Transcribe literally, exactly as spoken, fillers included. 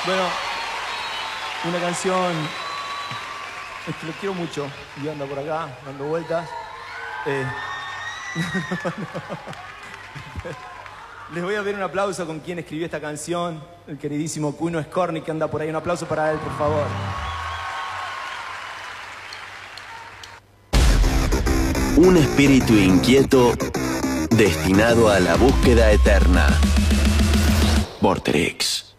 Bueno, una canción es que lo quiero mucho y anda por acá dando vueltas. Eh, Les voy a pedir un aplauso con quien escribió esta canción, el queridísimo Kuno Skorny, que anda por ahí. Un aplauso para él, por favor. Un espíritu inquieto destinado a la búsqueda eterna. Vorterix.